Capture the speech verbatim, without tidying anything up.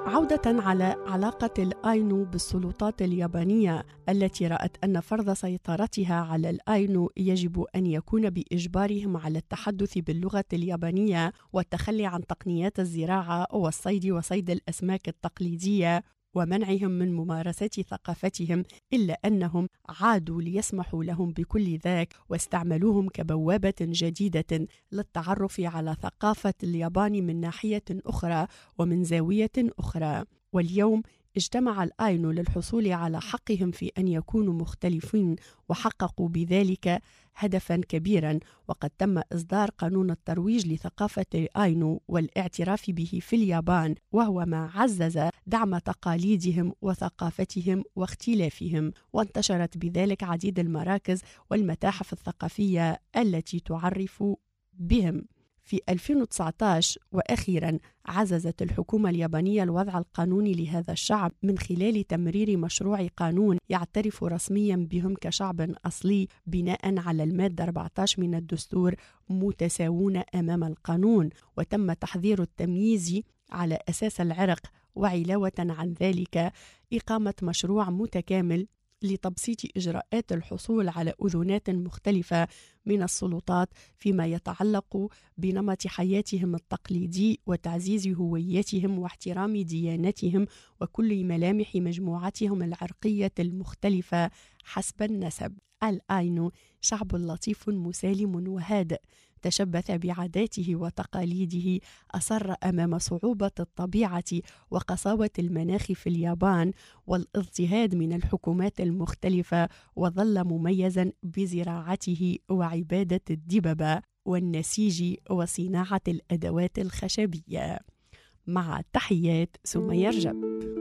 عودة على علاقة الآينو بالسلطات اليابانية التي رأت أن فرض سيطرتها على الآينو يجب أن يكون بإجبارهم على التحدث باللغة اليابانية والتخلي عن تقنيات الزراعة والصيد وصيد الأسماك التقليدية ومنعهم من ممارسة ثقافتهم، إلا أنهم عادوا ليسمحوا لهم بكل ذاك واستعملوهم كبوابة جديدة للتعرف على ثقافة اليابان من ناحية أخرى ومن زاوية أخرى. واليوم اجتمع الآينو للحصول على حقهم في أن يكونوا مختلفين، وحققوا بذلك هدفا كبيرا، وقد تم إصدار قانون الترويج لثقافة الآينو والاعتراف به في اليابان، وهو ما عزز دعم تقاليدهم وثقافتهم واختلافهم، وانتشرت بذلك عديد المراكز والمتاحف الثقافية التي تعرف بهم. في ألفين وتسعة عشر وأخيرا عززت الحكومة اليابانية الوضع القانوني لهذا الشعب من خلال تمرير مشروع قانون يعترف رسميا بهم كشعب أصلي بناء على المادة أربعة عشر من الدستور، متساوون أمام القانون. وتم تحظير التمييز على أساس العرق، وعلاوة عن ذلك إقامة مشروع متكامل لتبسيط إجراءات الحصول على أذونات مختلفة من السلطات فيما يتعلق بنمط حياتهم التقليدي وتعزيز هويتهم واحترام ديانتهم وكل ملامح مجموعتهم العرقية المختلفة حسب النسب. الآينو شعب لطيف مسالم وهادئ، تشبث بعاداته وتقاليده، أصر أمام صعوبة الطبيعة وقساوة المناخ في اليابان والاضطهاد من الحكومات المختلفة، وظل مميزا بزراعته وعبادة الدببة والنسيج وصناعة الأدوات الخشبية. مع تحيات سمية رجب.